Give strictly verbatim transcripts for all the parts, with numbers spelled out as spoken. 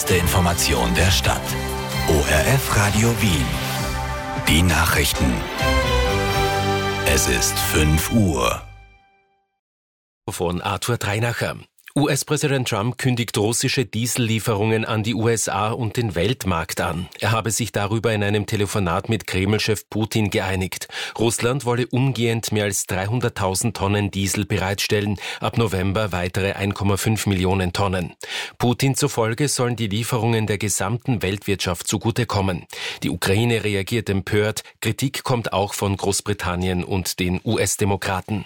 Die Information der Stadt. O R F Radio Wien. Die Nachrichten. Es ist fünf Uhr. Von Arthur Dreinacher. U S-Präsident Trump kündigt russische Diesellieferungen an die U S A und den Weltmarkt an. Er habe sich darüber in einem Telefonat mit Kreml-Chef Putin geeinigt. Russland wolle umgehend mehr als dreihunderttausend Tonnen Diesel bereitstellen, ab November weitere eins Komma fünf Millionen Tonnen. Putin zufolge sollen die Lieferungen der gesamten Weltwirtschaft zugutekommen. Die Ukraine reagiert empört, Kritik kommt auch von Großbritannien und den U S-Demokraten.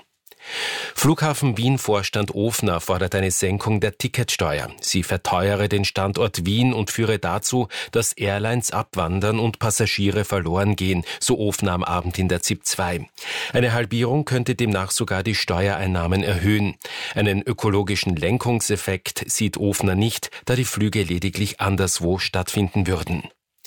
Flughafen Wien-Vorstand Ofner fordert eine Senkung der Ticketsteuer. Sie verteuere den Standort Wien und führe dazu, dass Airlines abwandern und Passagiere verloren gehen, so Ofner am Abend in der Z I P zwei. Eine Halbierung könnte demnach sogar die Steuereinnahmen erhöhen. Einen ökologischen Lenkungseffekt sieht Ofner nicht, da die Flüge lediglich anderswo stattfinden würden.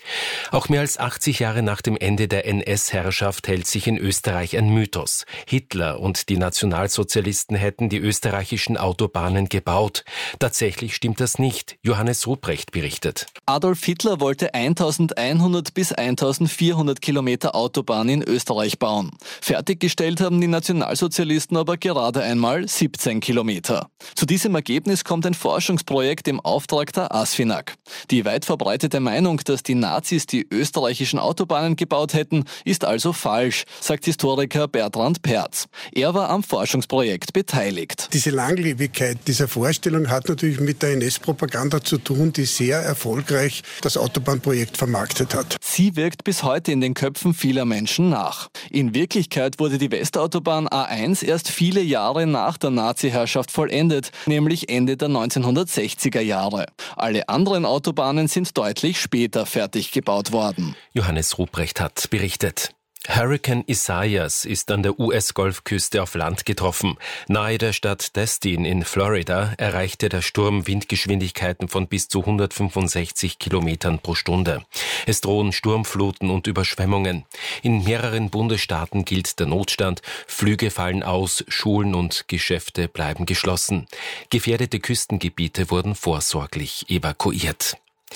Auch mehr als achtzig Jahre nach dem Ende der N S-Herrschaft hält sich in Österreich ein Mythos. Hitler und die Nationalsozialisten hätten die österreichischen Autobahnen gebaut. Tatsächlich stimmt das nicht. Johannes Ruprecht berichtet. Adolf Hitler wollte eintausendeinhundert bis eintausendvierhundert Kilometer Autobahn in Österreich bauen. Fertiggestellt haben die Nationalsozialisten aber gerade einmal siebzehn Kilometer. Zu diesem Ergebnis kommt ein Forschungsprojekt im Auftrag der ASFINAG. Die weit verbreitete Meinung, dass die Nazis die österreichischen Autobahnen gebaut hätten, ist also falsch, sagt Historiker Bertrand Perz. Er war am Forschungsprojekt beteiligt. Diese Langlebigkeit dieser Vorstellung hat natürlich mit der N S-Propaganda zu tun, die sehr erfolgreich das Autobahnprojekt vermarktet hat. Sie wirkt bis heute in den Köpfen vieler Menschen nach. In Wirklichkeit wurde die Westautobahn A eins erst viele Jahre nach der Nazi-Herrschaft vollendet, nämlich Ende der neunzehnhundertsechziger Jahre. Alle anderen Autobahnen sind deutlich später fertig gebaut worden. Johannes Ruprecht hat berichtet. Hurrikan Isaias ist an der U S-Golfküste auf Land getroffen. Nahe der Stadt Destin in Florida erreichte der Sturm Windgeschwindigkeiten von bis zu hundertfünfundsechzig Kilometern pro Stunde. Es drohen Sturmfluten und Überschwemmungen. In mehreren Bundesstaaten gilt der Notstand. Flüge fallen aus, Schulen und Geschäfte bleiben geschlossen. Gefährdete Küstengebiete wurden vorsorglich evakuiert.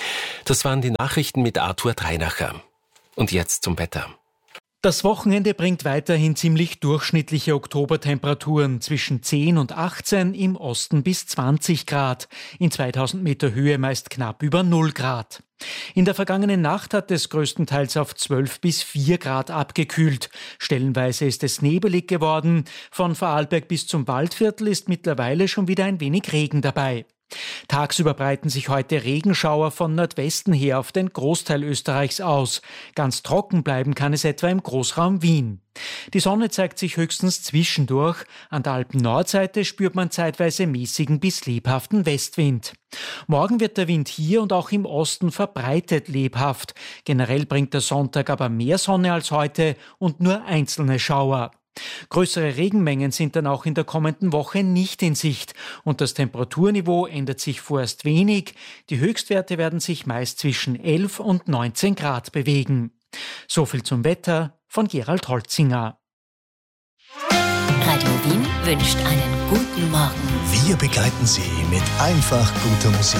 Das waren die Nachrichten mit Arthur Dreinacher. Und jetzt zum Wetter. Das Wochenende bringt weiterhin ziemlich durchschnittliche Oktobertemperaturen zwischen zehn und achtzehn, im Osten bis zwanzig Grad. In zweitausend Meter Höhe meist knapp über null Grad. In der vergangenen Nacht hat es größtenteils auf zwölf bis vier Grad abgekühlt. Stellenweise ist es nebelig geworden. Von Vorarlberg bis zum Waldviertel ist mittlerweile schon wieder ein wenig Regen dabei. Tagsüber breiten sich heute Regenschauer von Nordwesten her auf den Großteil Österreichs aus. Ganz trocken bleiben kann es etwa im Großraum Wien. Die Sonne zeigt sich höchstens zwischendurch. An der Alpen-Nordseite spürt man zeitweise mäßigen bis lebhaften Westwind. Morgen wird der Wind hier und auch im Osten verbreitet lebhaft. Generell bringt der Sonntag aber mehr Sonne als heute und nur einzelne Schauer. Größere Regenmengen sind dann auch in der kommenden Woche nicht in Sicht und das Temperaturniveau ändert sich vorerst wenig. Die Höchstwerte werden sich meist zwischen elf und neunzehn Grad bewegen. Soviel zum Wetter von Gerald Holzinger. Radio Wien wünscht einen guten Morgen. Wir begleiten Sie mit einfach guter Musik.